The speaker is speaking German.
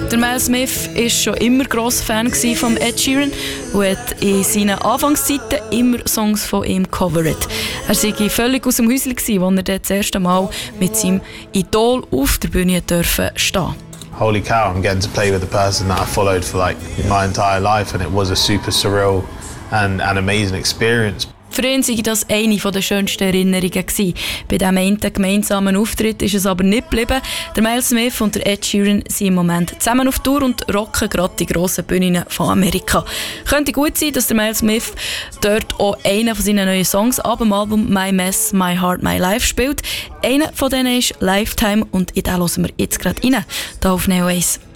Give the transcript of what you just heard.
Der Miles Smith war schon immer grosser Fan von Ed Sheeran und hat in seinen Anfangszeiten immer Songs von ihm gecovert. Er war völlig aus dem Häuschen, als er das erste Mal mit seinem Idol auf der Bühne stehen durfte. Holy cow, I'm getting to play with the person that I followed for like my entire life, and it was a super surreal and an amazing experience. Für ihn war das eine der schönsten Erinnerungen gewesen. Bei diesem einen gemeinsamen Auftritt ist es aber nicht geblieben. Der Miles Smith und der Ed Sheeran sind im Moment zusammen auf Tour und rocken gerade die grossen Bühnen von Amerika. Könnte gut sein, dass der Miles Smith dort auch einen von seinen neuen Songs ab dem Album «My Mess, My Heart, My Life» spielt. Einer von denen ist «Lifetime» und in den hören wir jetzt gerade rein, hier auf Neo 1.